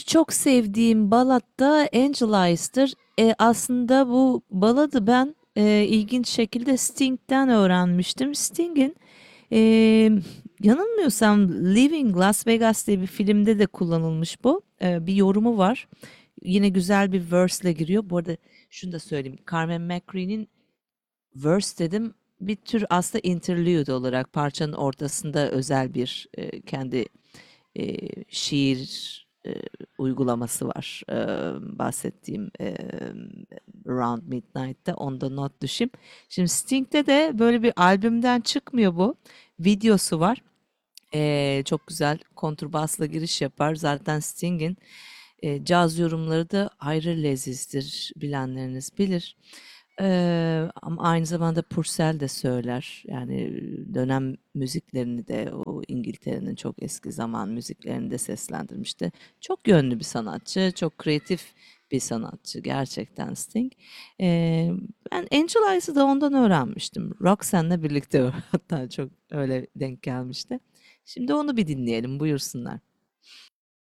çok sevdiğim ballad da Angel Eyes'tir. Aslında bu balladı ben ilginç şekilde Sting'den öğrenmiştim. Sting'in e, yanılmıyorsam Leaving Las Vegas diye bir filmde de kullanılmış bu. Bir yorumu var. Yine güzel bir verse'le giriyor. Bu arada şunu da söyleyeyim. Carmen McRae'nin verse dedim. Bir tür aslında interlude olarak parçanın ortasında özel bir kendi şiir uygulaması var. Bahsettiğim Around Midnight'ta onda not düşeyim. Şimdi Sting'de de böyle bir albümden çıkmıyor bu. Videosu var. Çok güzel kontrbasla giriş yapar. Zaten Sting'in caz yorumları da ayrı lezizdir. Bilenleriniz bilir. Ama aynı zamanda Purcell de söyler. Yani dönem müziklerini de o İngiltere'nin çok eski zaman müziklerini de seslendirmişti. Çok yönlü bir sanatçı, çok kreatif bir sanatçı gerçekten Sting. Ee, Ben Angel Eyes'ı da ondan öğrenmiştim. Roxanne'le birlikte hatta çok öyle denk gelmişti. Şimdi onu bir dinleyelim, buyursunlar.